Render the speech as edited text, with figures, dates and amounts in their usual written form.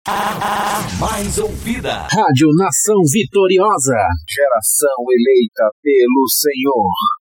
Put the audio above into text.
Mais ouvida. Rádio Nação Vitoriosa. Geração eleita pelo Senhor.